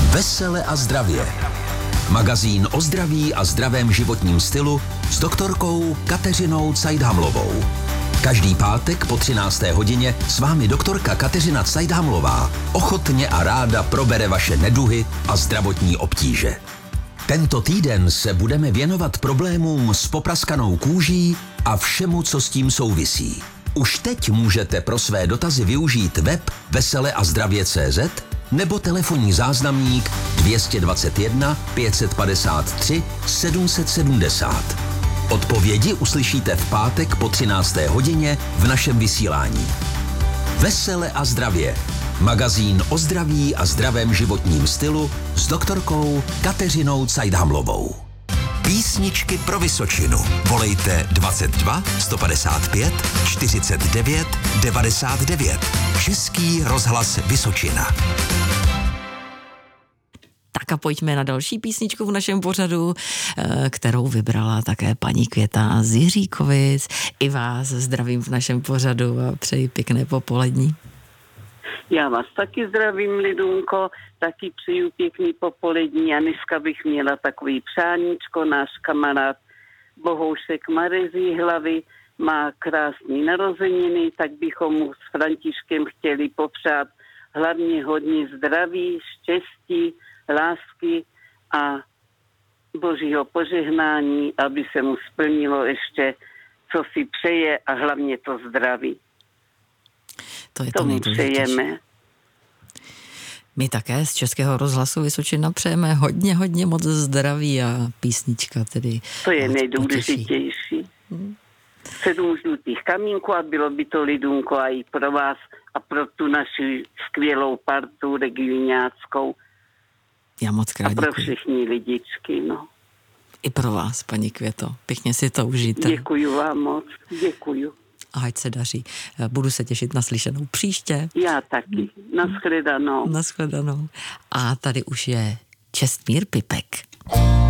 Vesele a zdravě. Magazín o zdraví a zdravém životním stylu s doktorkou Kateřinou Cajdhamlovou. Každý pátek po 13. hodině s vámi doktorka Kateřina Cajdhamlová ochotně a ráda probere vaše neduhy a zdravotní obtíže. Tento týden se budeme věnovat problémům s popraskanou kůží a všemu, co s tím souvisí. Už teď můžete pro své dotazy využít web veseleazdravě.cz nebo telefonní záznamník 221 553 770. Odpovědi uslyšíte v pátek po 13. hodině v našem vysílání. Vesele a zdravě. Magazín o zdraví a zdravém životním stylu s doktorkou Kateřinou Cajdhamlovou. Písničky pro Vysočinu. Volejte 22 155 49 99. Český rozhlas Vysočina. Tak a pojďme na další písničku v našem pořadu, kterou vybrala také paní Květa z Jiříkovic. I vás zdravím v našem pořadu a přeji pěkné popolední. Já vás taky zdravím, Lidunko, taky přeju pěkný popolední a dneska bych měla takový přáníčko. Náš kamarád Bohoušek Marek z Jihlavy má krásný narozeniny, tak bychom mu s Františkem chtěli popřát hlavně hodně zdraví, štěstí, lásky a božího požehnání, aby se mu splnilo ještě, co si přeje a hlavně to zdraví. To je to přejeme. My také z Českého rozhlasu Vysočina přejeme hodně moc zdraví a písnička tedy. To je nejdůležitější. 7 žlutých kamínků a bylo by to, Lidunko, a i pro vás a pro tu naši skvělou partu regionáckou. Já moc krát děkuji. A pro děkuji. všechny lidičky, no. I pro vás, paní Květo. Pěkně si to užijte. Děkuju vám moc, děkuju. A ať se daří. Budu se těšit na slyšenou příště. Já taky. Nashledanou. Nashledanou. A tady už je Čestmír Pipek.